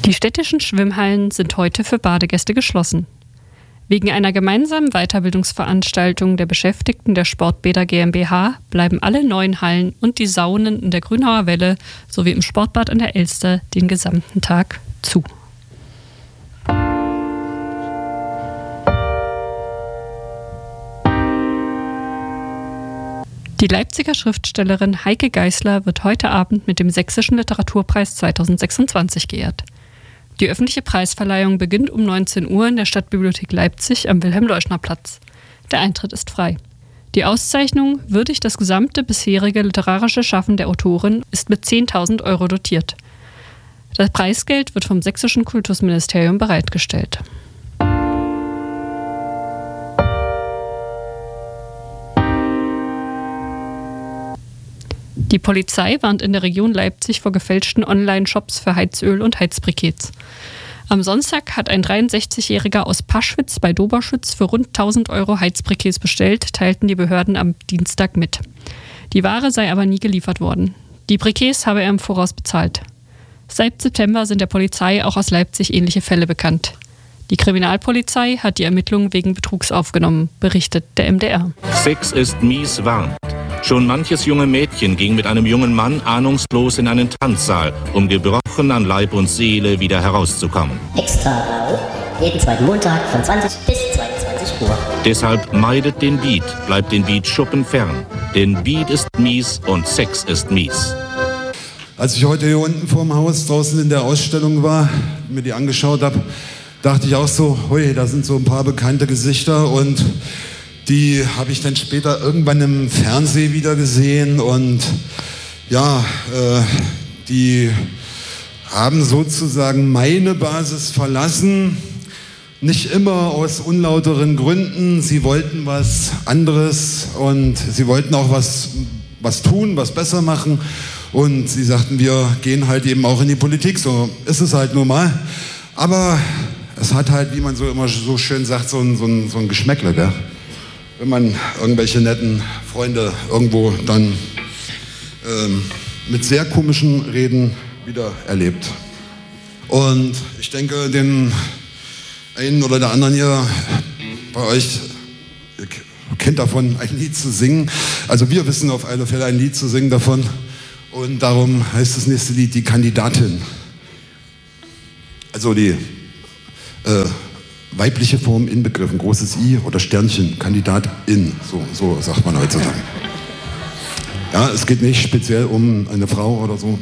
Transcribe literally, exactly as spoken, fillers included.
Die städtischen Schwimmhallen sind heute für Badegäste geschlossen. Wegen einer gemeinsamen Weiterbildungsveranstaltung der Beschäftigten der Sportbäder GmbH bleiben alle neuen Hallen und die Saunen in der Grünauer Welle sowie im Sportbad an der Elster den gesamten Tag zu. Die Leipziger Schriftstellerin Heike Geisler wird heute Abend mit dem Sächsischen Literaturpreis zweitausendsechsundzwanzig geehrt. Die öffentliche Preisverleihung beginnt um neunzehn Uhr in der Stadtbibliothek Leipzig am Wilhelm-Leuschner-Platz. Der Eintritt ist frei. Die Auszeichnung würdigt das gesamte bisherige literarische Schaffen der Autorin ist mit zehntausend Euro dotiert. Das Preisgeld wird vom Sächsischen Kultusministerium bereitgestellt. Die Polizei warnt in der Region Leipzig vor gefälschten Online-Shops für Heizöl und Heizbriketts. Am Sonntag hat ein dreiundsechzigjähriger aus Paschwitz bei Doberschütz für rund tausend Euro Heizbriketts bestellt, teilten die Behörden am Dienstag mit. Die Ware sei aber nie geliefert worden. Die Briketts habe er im Voraus bezahlt. Seit September sind der Polizei auch aus Leipzig ähnliche Fälle bekannt. Die Kriminalpolizei hat die Ermittlungen wegen Betrugs aufgenommen, berichtet der M D R. Sex ist mies warm. Schon manches junge Mädchen ging mit einem jungen Mann ahnungslos in einen Tanzsaal, um gebrochen an Leib und Seele wieder herauszukommen. Extra Rau, jeden zweiten Montag von zwanzig bis zweiundzwanzig Uhr. Deshalb meidet den Beat, bleibt den Beat-Schuppen fern. Denn Beat ist mies und Sex ist mies. Als ich heute hier unten vorm Haus draußen in der Ausstellung war, mir die angeschaut habe, dachte ich auch so, hui, da sind so ein paar bekannte Gesichter und die habe ich dann später irgendwann im Fernsehen wieder gesehen und ja, äh, die haben sozusagen meine Basis verlassen, nicht immer aus unlauteren Gründen. Sie wollten was anderes und sie wollten auch was, was tun, was besser machen und sie sagten, wir gehen halt eben auch in die Politik, so ist es halt nun mal. Aber es hat halt, wie man so immer so schön sagt, so ein, so ein, so ein Geschmäckle, gell? Wenn man irgendwelche netten Freunde irgendwo dann ähm, mit sehr komischen Reden wieder erlebt. Und ich denke, den einen oder der anderen hier bei euch, ihr kennt davon, ein Lied zu singen. Also wir wissen auf alle Fälle ein Lied zu singen davon. Und darum heißt das nächste Lied Die Kandidatin. Also die äh, weibliche Form inbegriffen, großes I oder Sternchen, Kandidatin, so, so sagt man heutzutage. Ja, es geht nicht speziell um eine Frau oder so.